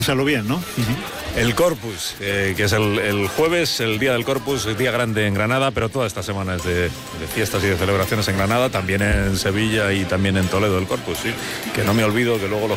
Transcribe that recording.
Pasarlo bien, ¿no? El Corpus, que es el jueves, el día del Corpus, el día grande en Granada, pero toda esta semana es de fiestas y de celebraciones en Granada, también en Sevilla y también en Toledo el Corpus, sí. Que no me olvido que luego los